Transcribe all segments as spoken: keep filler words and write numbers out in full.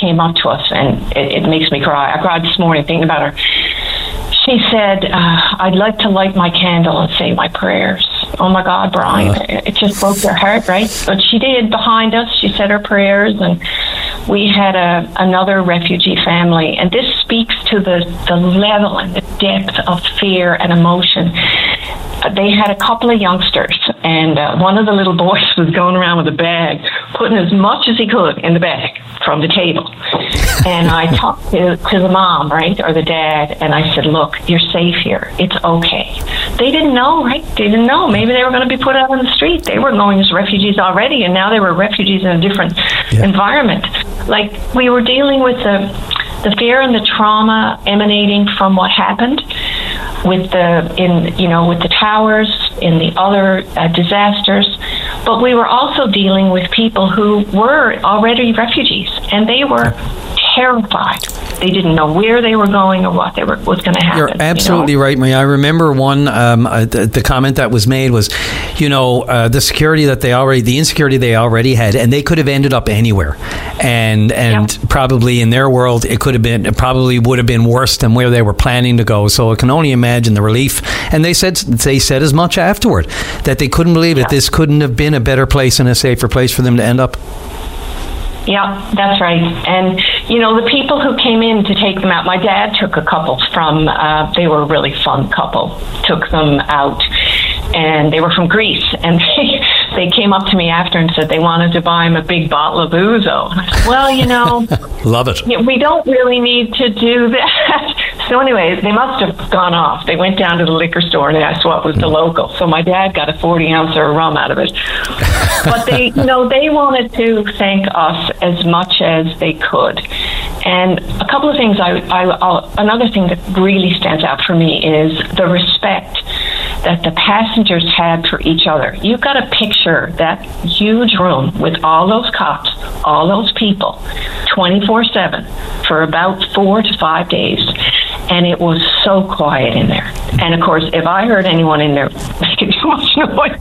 came up to us, and it, it makes me cry. I cried this morning thinking about her. She said, uh, I'd like to light my candle and say my prayers. Oh, my God, Brian. Uh, it just broke her heart, right? But she did. Behind us, she said her prayers, and we had a, another refugee family. And this speaks to the, the level and the depth of fear and emotion. Uh, they had a couple of youngsters, and uh, one of the little boys was going around with a bag, putting as much as he could in the bag from the table. And I talked to, to the mom, right, or the dad, and I said, look, you're safe here. It's okay. They didn't know, right? They didn't know. Maybe they were going to be put out on the street. They were going as refugees already, and now they were refugees in a different yeah. environment. Like, we were dealing with the, the fear and the trauma emanating from what happened with the, in, you know, with the towers, in the other uh, disasters. But we were also dealing with people who were already refugees, and they were terrified. They didn't know where they were going or what they were was going to happen. You're absolutely you know? right, Maria. I remember one, um, uh, the, the comment that was made was, you know, uh, the security that they already, the insecurity they already had, and they could have ended up anywhere. And and yep. probably in their world, it could have been, it probably would have been worse than where they were planning to go. So I can only imagine the relief. And they said, they said as much afterward, that they couldn't believe yep. it. This couldn't have been a better place and a safer place for them to end up. Yeah, that's right. And, you know, the people who came in to take them out, my dad took a couple from, uh, they were a really fun couple, took them out, and they were from Greece. And they, they came up to me after and said they wanted to buy him a big bottle of ouzo. And I said, well, you know. Love it. We don't really need to do that. So anyway, they must have gone off. They went down to the liquor store and they asked what was the local. So my dad got a forty ounce of rum out of it. But they, you know, they wanted to thank us as much as they could. And a couple of things, I, I, I'll, another thing that really stands out for me is the respect that the passengers had for each other. You've got to picture that huge room with all those cops, all those people, twenty-four seven for about four to five days. And it was so quiet in there. And of course, if I heard anyone in there making too much noise,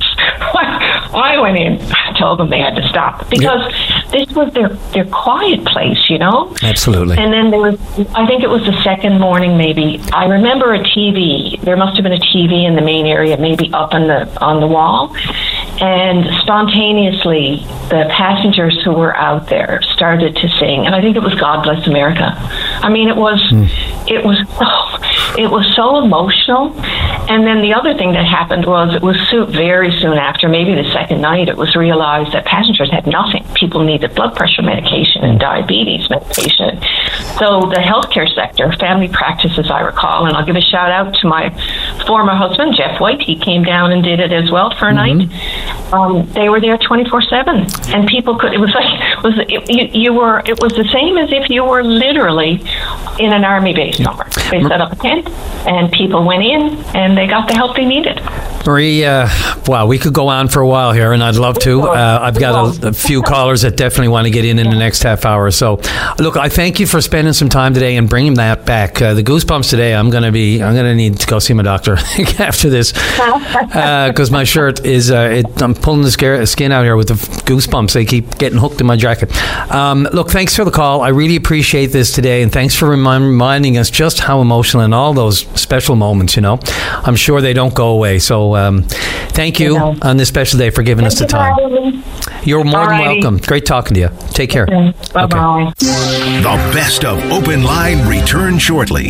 I went in, I told them they had to stop. Because yep. this was their, their quiet place, you know? Absolutely. And then there was, I think it was the second morning maybe, I remember a T V. There must have been a T V in the main area, maybe up on the on the wall. And spontaneously, the passengers who were out there started to sing. And I think it was God Bless America. I mean, it was... Mm. It was so, it was so emotional. And then the other thing that happened was it was so, very soon after, maybe the second night, it was realized that passengers had nothing. People needed blood pressure medication and diabetes medication. So the healthcare sector, family practice, as I recall, and I'll give a shout out to my former husband, Jeff White. He came down and did it as well for a mm-hmm. night. Um, they were there twenty-four seven, and people could. It was like it was it, you, you were. It was the same as if you were literally in an army base somewhere. They set up a tent, and people went in, and they got the help they needed. Marie, uh, wow, we could go on for a while here, and I'd love to. Uh, I've got a, a few callers that definitely want to get in in the next half hour. So, look, I thank you for spending some time today and bringing that back. Uh, the goosebumps today. I'm going to be. I'm going to need to go see my doctor after this because uh, my shirt is. Uh, it, I'm pulling the scare, skin out here with the goosebumps. They keep getting hooked in my jacket. Um, look, thanks for the call. I really appreciate this today, and thanks for remind, reminding us just how emotional and all those special moments. You know, I'm sure they don't go away. So. Um, thank you, you know. on this special day for giving thank us the time. You're more than welcome. Great talking to you. Take care. Okay. Bye-bye. Okay. The best of Open Line return shortly.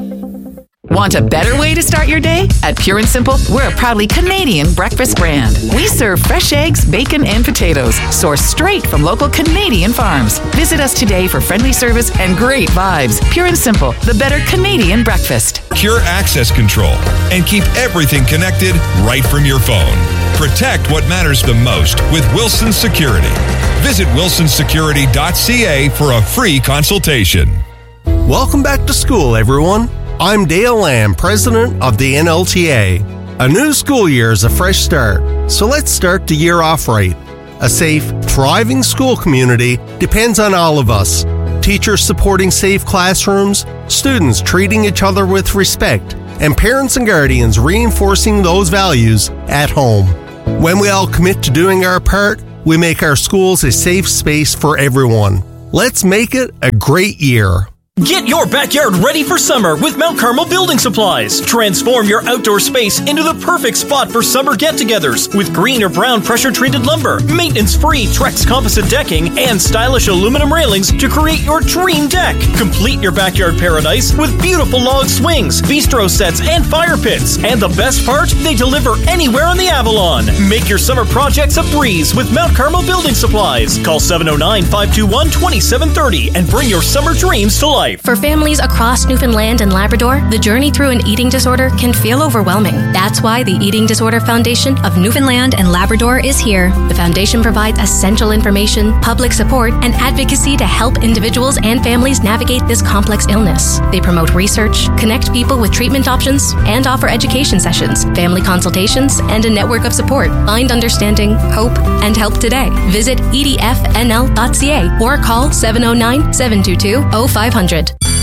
Want a better way to start your day? At Pure and Simple, we're a proudly Canadian breakfast brand. We serve fresh eggs, bacon, and potatoes, sourced straight from local Canadian farms. Visit us today for friendly service and great vibes. Pure and Simple, the better Canadian breakfast. Secure access control and keep everything connected right from your phone. Protect what matters the most with Wilson Security. Visit wilson security dot c a for a free consultation. Welcome back to school, everyone. I'm Dale Lamb, president of the N L T A. A new school year is a fresh start, so let's start the year off right. A safe, thriving school community depends on all of us. Teachers supporting safe classrooms, students treating each other with respect, and parents and guardians reinforcing those values at home. When we all commit to doing our part, we make our schools a safe space for everyone. Let's make it a great year. Get your backyard ready for summer with Mount Carmel Building Supplies. Transform your outdoor space into the perfect spot for summer get-togethers with green or brown pressure-treated lumber, maintenance-free Trex composite decking, and stylish aluminum railings to create your dream deck. Complete your backyard paradise with beautiful log swings, bistro sets, and fire pits. And the best part, they deliver anywhere on the Avalon. Make your summer projects a breeze with Mount Carmel Building Supplies. Call seven oh nine, five two one, two seven three oh and bring your summer dreams to life. For families across Newfoundland and Labrador, the journey through an eating disorder can feel overwhelming. That's why the Eating Disorder Foundation of Newfoundland and Labrador is here. The foundation provides essential information, public support, and advocacy to help individuals and families navigate this complex illness. They promote research, connect people with treatment options, and offer education sessions, family consultations, and a network of support. Find understanding, hope, and help today. Visit e d f n l dot c a or call seven oh nine, seven two two, oh five hundred.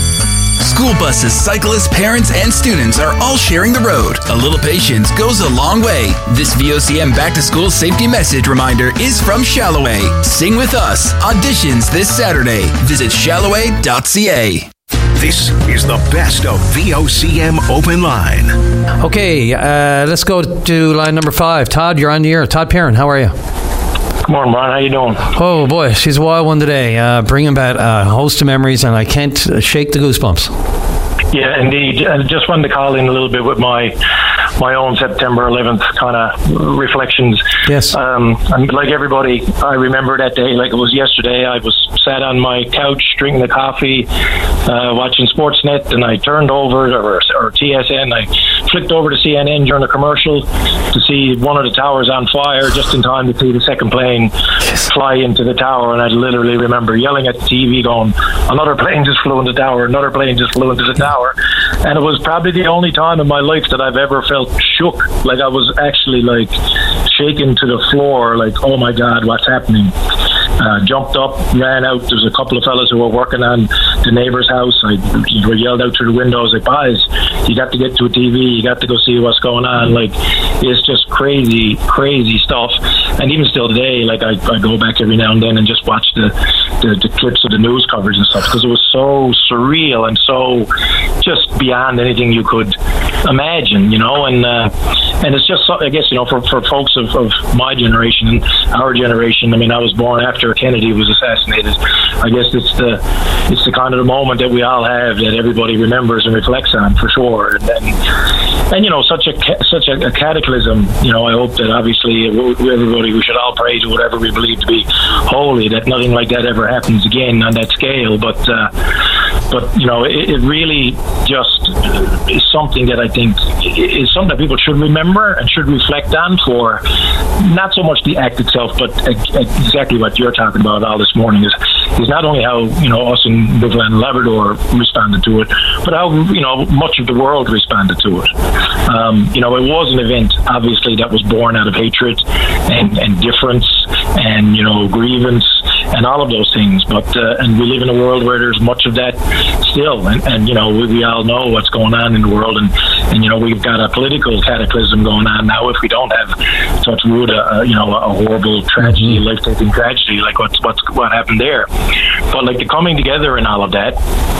School buses, cyclists, parents, and students are all sharing the road. A little patience goes a long way. This V O C M Back to School safety message reminder is from Shalloway. Sing with us. Auditions this Saturday. Visit shalloway dot c a. This is the best of V O C M Open Line. Okay, uh, let's go to line number five. Todd, you're on the air. Todd Perrin, how are you? Good morning, Brian. How you doing? Oh, boy, she's a wild one today. Uh, bringing back a host of memories, and I can't shake the goosebumps. Yeah, indeed. I just wanted to call in a little bit with my my own September eleventh kind of reflections. Yes. Um, and like everybody, I remember that day like it was yesterday. I was sat on my couch drinking a coffee, uh, watching Sportsnet, and I turned over, or, or T S N, I flicked over to C N N during a commercial to see one of the towers on fire, just in time to see the second plane fly into the tower. And I literally remember yelling at the T V going, another plane just flew into the tower, another plane just flew into the tower. And it was probably the only time in my life that I've ever felt shook. Like I was actually like shaken to the floor, like, oh my God, what's happening? Uh, jumped up, ran out. There's a couple of fellas who were working on the neighbor's house. I were yelled out through the windows, like, guys, you got to get to a T V. You got to go see what's going on. Like, it's just crazy, crazy stuff. And even still today, like, I, I go back every now and then and just watch the, the, the clips of the news coverage and stuff, because it was so surreal and so just beyond anything you could imagine, you know. And uh, and it's just, I guess, you know, for, for folks of, of my generation, our generation, I mean, I was born after Kennedy was assassinated. I guess it's the it's the kind of the moment that we all have that everybody remembers and reflects on, for sure. And and, and you know, such a such a, a cataclysm. You know, I hope that obviously everybody, we should all pray to whatever we believe to be holy, that nothing like that ever happens again on that scale. But uh, but you know, it, it really just is something that I think is something that people should remember and should reflect on, for not so much the act itself, but exactly what you're talking about all this morning is is not only how, you know, us in Newfoundland and Labrador responded to it, but how, you know, much of the world responded to it. Um, you know, it was an event, obviously, that was born out of hatred and, and difference and, you know, grievance and all of those things. But uh, and we live in a world where there's much of that still, and, and you know, we, we all know what's going on in the world, and, and you know, we've got a political cataclysm going on now. If we don't have, touch wood, a, you know, a horrible tragedy, mm-hmm. life-taking tragedy, like what's what's what happened there. But like the coming together and all of that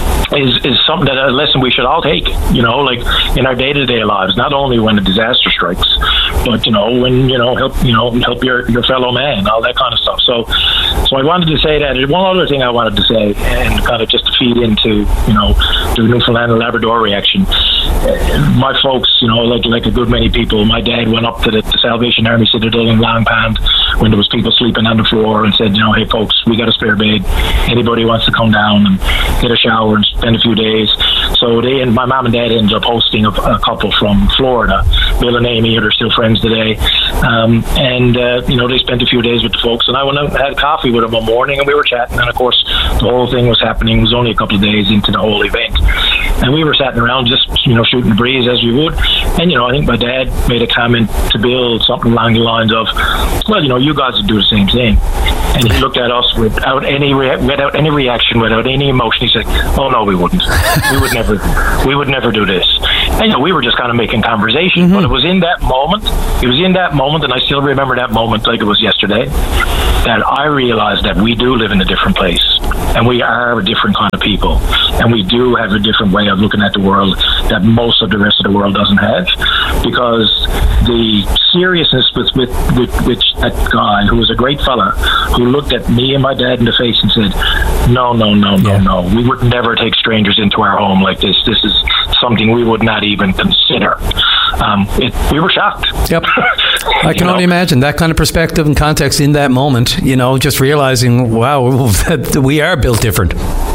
is is something that a lesson we should all take, you know, like in our day-to-day lives, not only when a disaster strikes, but, you know, when, you know, help, you know, help your, your fellow man, all that kind of stuff. So, so I wanted to say that. And one other thing I wanted to say, and kind of just to feed into, you know, the Newfoundland and Labrador reaction. My folks, you know, like like a good many people, my dad went up to the, the Salvation Army Citadel in Long Pond when there was people sleeping on the floor and said, you know, hey folks, we got a spare bed. Anybody wants to come down and get a shower and spend a few days. So they and my mom and dad ended up hosting a, a couple from Florida, Bill and Amy, they're still friends today. Um, and, uh, you know, they spent a few days with the folks, and I went out and had coffee with them one morning, and we were chatting, and of course the whole thing was happening. It was only a couple of days into the whole event. And we were sitting around just, you know, shooting the breeze as we would. And, you know, I think my dad made a comment to Bill, something along the lines of, well, you know, you guys would do the same thing. And he looked at us without any rea- without any reaction, without any emotion. He said, oh, no, we wouldn't. We would never we would never do this. And, you know, we were just kind of making conversation. Mm-hmm. But it was in that moment, it was in that moment, and I still remember that moment like it was yesterday, that I realized that we do live in a different place, and we are a different kind of people, and we do have a different way of looking at the world that most of the rest of the world doesn't have, because the seriousness with, with, with which that guy, who was a great fella, who looked at me and my dad in the face and said, no, no, no, no, yeah. no, we would never take strangers into our home like this. This is something we would not even consider. Um, it, we were shocked. Yep. I can only know? imagine that kind of perspective and context in that moment, you know, just realizing, wow, that we are built different.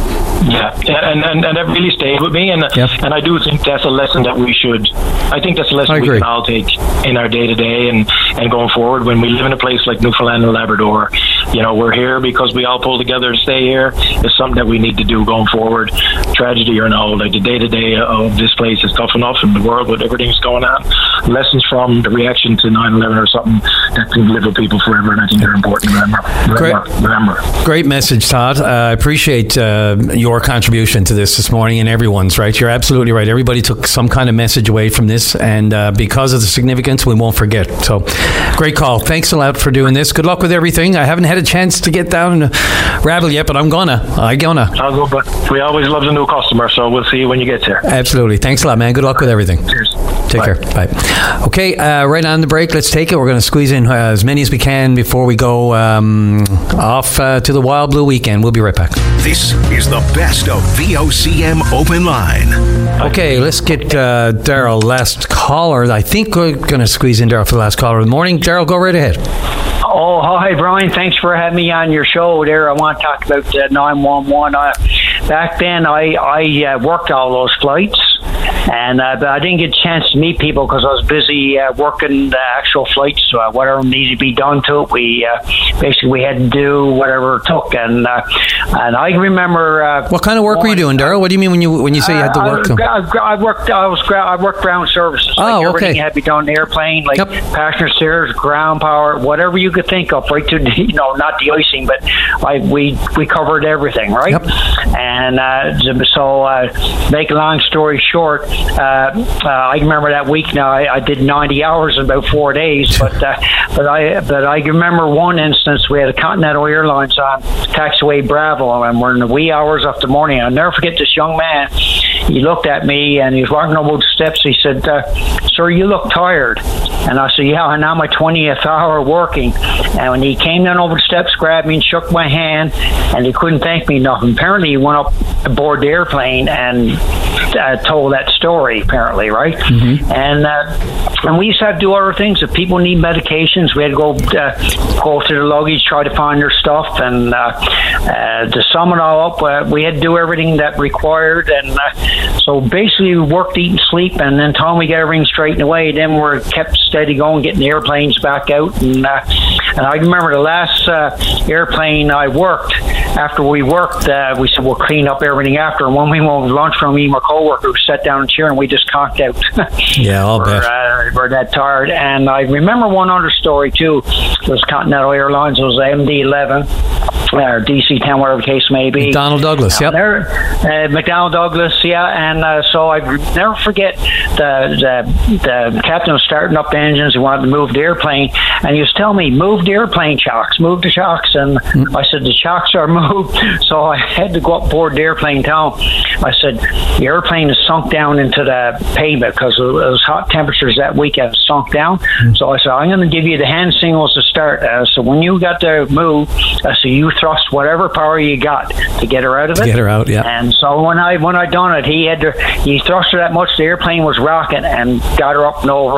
Yeah, and, and and that really stayed with me, and yep. and I do think that's a lesson that we should. I think that's a lesson we can all take in our day to day and and going forward. When we live in a place like Newfoundland and Labrador, you know, we're here because we all pull together to stay here. It's something that we need to do going forward. Tragedy or no, like the day to day of this place is tough enough in the world with everything's going on. Lessons from the reaction to nine eleven or something that can live with people forever, and I think they're important. Remember, remember, Great. remember. Great message, Todd. Uh, I appreciate uh, your contribution to this this morning, and everyone's, right? You're absolutely right. Everybody took some kind of message away from this, and uh, because of the significance, we won't forget. So, great call. Thanks a lot for doing this. Good luck with everything. I haven't had a chance to get down and rattle yet, but I'm gonna. I'm gonna. I'll go, but we always love the new customer, so we'll see you when you get here. Absolutely. Thanks a lot, man. Good luck with everything. Cheers. Take Bye. care. Bye. Okay, uh, right on the break. Let's take it. We're going to squeeze in uh, as many as we can before we go um, off uh, to the Wild Blue Weekend. We'll be right back. This is the best of V O C M Open Line. Okay, let's get uh, Daryl, last caller. I think we're going to squeeze in Daryl for the last caller of the morning. Daryl, go right ahead. Oh, hi, Brian. Thanks for having me on your show there. I want to talk about uh, nine one one. Uh, back then, I, I uh, worked all those flights. And uh, but I didn't get a chance to meet people because I was busy uh, working the actual flights. So uh, whatever needed to be done to it, we uh, basically we had to do whatever it took. And uh, and I remember uh, what kind of work were you doing, Daryl? What do you mean when you when you say you had to work? Uh, I, I worked. I was. I worked ground services. Oh, like okay. Everything had to be done on the airplane, like yep. passenger stairs, ground power, whatever you could think of, right to you know not the icing, but I we we covered everything, right? Yep. And uh, so uh, make a long story short. Uh, uh, I remember that week. Now I, I did ninety hours in about four days, but uh, but I but I remember one instance we had a Continental Airlines on taxiway Bravo, and we're in the wee hours of the morning. I'll never forget this young man. He looked at me and he was walking over the steps. He said, uh, "Sir, you look tired." And I said, "Yeah, I'm now my twentieth hour working." And when he came down over the steps, grabbed me and shook my hand, and he couldn't thank me enough. Apparently, he went up aboard the airplane and uh, told that story. Apparently, right? Mm-hmm. And uh, and we used to have to do other things. If people need medications, we had to go uh, go through the luggage, try to find their stuff, and uh, uh, to sum it all up, uh, we had to do everything that required. And uh, so basically, we worked, eat, and sleep, and then time we get everything straightened away, then we're kept steady going, getting the airplanes back out. And uh, and I remember the last uh, airplane I worked. After we worked, uh, we said we'll clean up everything after. And when we went to lunch from me and my coworker, we sat down in a chair and we just conked out. Yeah, I'll we're, bet. Uh, we're that tired. And I remember one other story too. It was Continental Airlines. It was M D eleven. Or D C ten, whatever the case may be. McDonnell Douglas, yep. There, uh, McDonnell Douglas, yeah. And uh, so I never forget the, the the captain was starting up the engines. He wanted to move the airplane, and he was telling me, "Move the airplane chocks, move the chocks." And mm. I said, "The chocks are moved." So I had to go up board the airplane down. I said, "The airplane is sunk down into the pavement because it was hot temperatures that weekend. It sunk down." Mm. So I said, "I'm going to give you the hand signals to start." Uh, so when you got to move, I said, "You thrust whatever power you got to get her out of it." To get her out, yeah. And so when I when I done it, he had to he thrust her that much the airplane was rocking and got her up and over.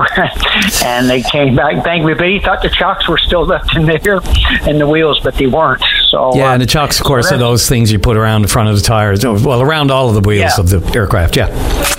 And they came back. Thank me, but he thought the chocks were still left in there in the wheels, but they weren't. So yeah, uh, and the chocks, of course, are those things you put around the front of the tires. Well, around all of the wheels yeah. of the aircraft. Yeah.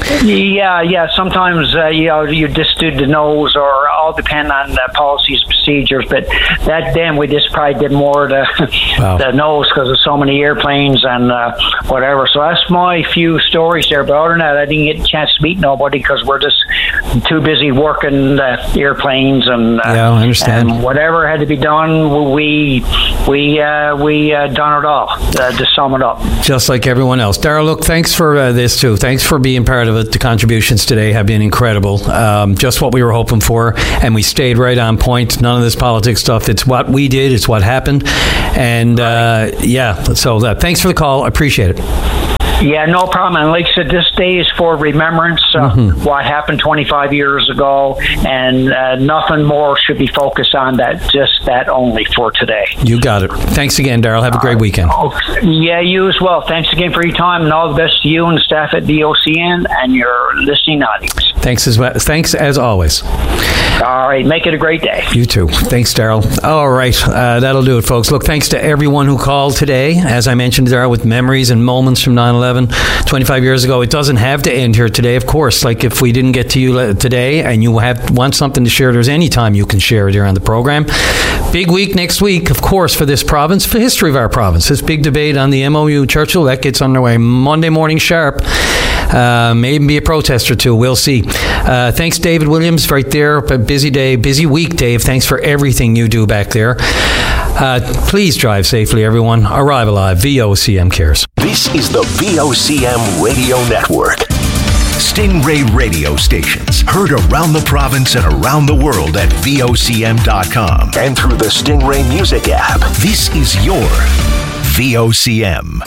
Yeah, yeah. Sometimes uh, you know you just do the nose, or all depend on the policies, procedures. But that then we just probably did more the wow. the nose because of so many airplanes and uh, whatever. So that's my few stories there. But other than that, I didn't get a chance to meet nobody because we're just too busy working the airplanes and, uh, yeah, I understand. and whatever had to be done, we we uh, we uh, done it all, uh, to sum it up. Just like everyone else. Darrell, look, thanks for uh, this too. Thanks for being part of it. The contributions today have been incredible. Um, just what we were hoping for, and we stayed right on point. None of this politics stuff. It's what we did. It's what happened. And uh, yeah, so uh, thanks for the call. I appreciate it. Yeah, no problem. And like I said, this day is for remembrance of mm-hmm. what happened twenty-five years ago, and uh, nothing more should be focused on that, just that only for today. You got it. Thanks again, Darrell. Have a great uh, weekend. Oh, yeah, you as well. Thanks again for your time, and all the best to you and the staff at V O C M and your listening audience. Thanks as well. Thanks as always. All right, make it a great day. You too. Thanks, Darrell. All right, uh, that'll do it, folks. Look, thanks to everyone who called today. As I mentioned, Darrell, with memories and moments from nine eleven, twenty-five years ago. It doesn't have to end here today, of course. Like if we didn't get to you today and you have want something to share, there's any time you can share it here on the program. Big week next week, of course, for this province, for the history of our province. This big debate on the M O U Churchill, that gets underway Monday morning sharp. Uh, maybe be a protest or two. We'll see. Uh, thanks, David Williams, right there. A busy day, busy week, Dave. Thanks for everything you do back there. Uh, please drive safely, everyone. Arrive alive. V O C M cares. This is the V O C M Radio Network. Stingray radio stations heard around the province and around the world at V O C M dot com and through the Stingray Music app. This is your V O C M.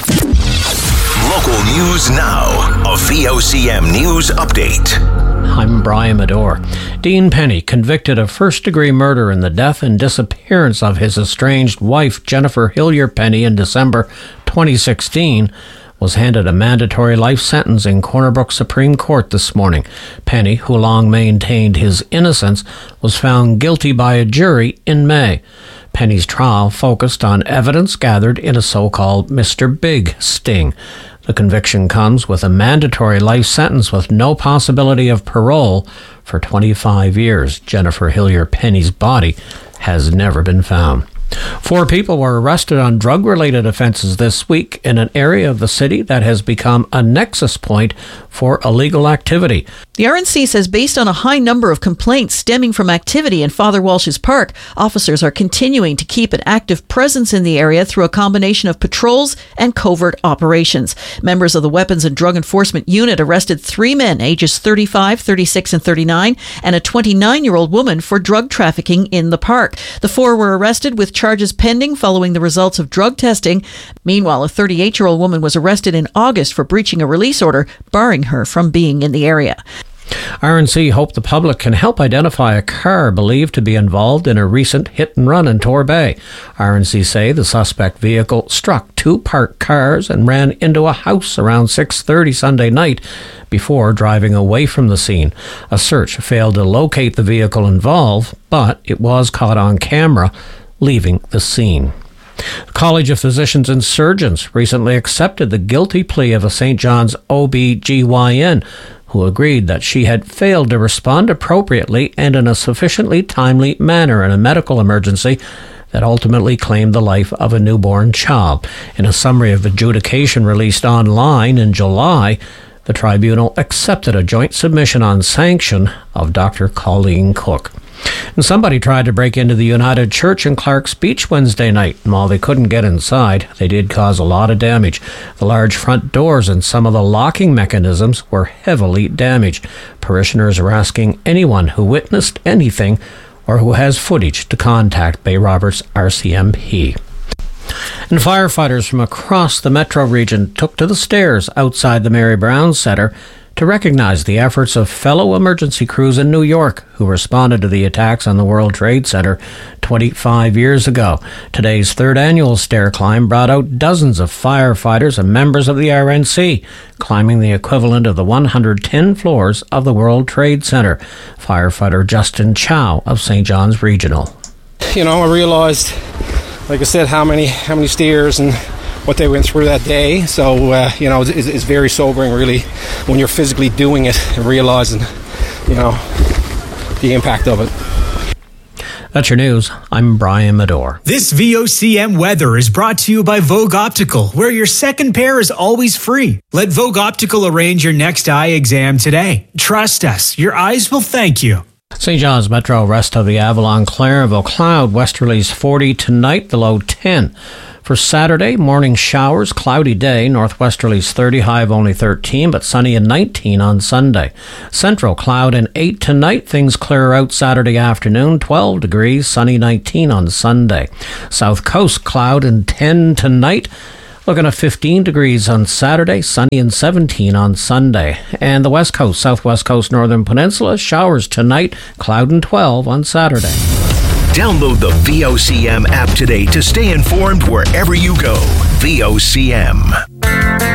Local news now. A V O C M News Update. I'm Brian Medore. Dean Penny, convicted of first-degree murder in the death and disappearance of his estranged wife, Jennifer Hillier Penny, in December twenty sixteen, was handed a mandatory life sentence in Corner Brook Supreme Court this morning. Penny, who long maintained his innocence, was found guilty by a jury in May. Penny's trial focused on evidence gathered in a so-called Mister Big sting. The conviction comes with a mandatory life sentence with no possibility of parole for twenty-five years. Jennifer Hillier Penny's body has never been found. Four people were arrested on drug-related offenses this week in an area of the city that has become a nexus point for illegal activity. The R N C says based on a high number of complaints stemming from activity in Father Walsh's Park, officers are continuing to keep an active presence in the area through a combination of patrols and covert operations. Members of the Weapons and Drug Enforcement Unit arrested three men ages thirty-five, thirty-six, and thirty-nine, and a twenty-nine-year-old woman for drug trafficking in the park. The four were arrested with charges pending following the results of drug testing. Meanwhile, a thirty-eight-year-old woman was arrested in August for breaching a release order, barring her from being in the area. R N C hope the public can help identify a car believed to be involved in a recent hit-and-run in Torbay. R N C say the suspect vehicle struck two parked cars and ran into a house around six thirty Sunday night before driving away from the scene. A search failed to locate the vehicle involved, but it was caught on camera leaving the scene. The College of Physicians and Surgeons recently accepted the guilty plea of a Saint John's O B G Y N who agreed that she had failed to respond appropriately and in a sufficiently timely manner in a medical emergency that ultimately claimed the life of a newborn child. In a summary of adjudication released online in July, the tribunal accepted a joint submission on sanction of Doctor Colleen Cook. And somebody tried to break into the United Church in Clark's Beach Wednesday night, and while they couldn't get inside, they did cause a lot of damage. The large front doors and some of the locking mechanisms were heavily damaged. Parishioners are asking anyone who witnessed anything or who has footage to contact Bay Roberts R C M P. And firefighters from across the metro region took to the stairs outside the Mary Brown Centre to recognize the efforts of fellow emergency crews in New York who responded to the attacks on the World Trade Center twenty-five years ago. Today's third annual stair climb brought out dozens of firefighters and members of the R N C, climbing the equivalent of the one hundred ten floors of the World Trade Center. Firefighter Justin Chow of Saint John's Regional. You know, I realized, like I said, how many how many stairs and what they went through that day. So, uh, you know, it's, it's very sobering, really, when you're physically doing it and realizing, you know, the impact of it. That's your news. I'm Brian Medore. This V O C M weather is brought to you by Vogue Optical, where your second pair is always free. Let Vogue Optical arrange your next eye exam today. Trust us, your eyes will thank you. Saint John's Metro, rest of the Avalon, Clarenville, cloud, westerlies forty tonight, the low ten. For Saturday, morning showers, cloudy day, northwesterlies thirty, high of only thirteen, but sunny and nineteen on Sunday. Central, cloud and eight tonight, things clear out Saturday afternoon, twelve degrees, sunny nineteen on Sunday. South Coast, cloud and ten tonight, looking at fifteen degrees on Saturday, sunny and seventeen on Sunday. And the West Coast, Southwest Coast, Northern Peninsula, showers tonight, cloud and twelve on Saturday. Download the V O C M app today to stay informed wherever you go. V O C M.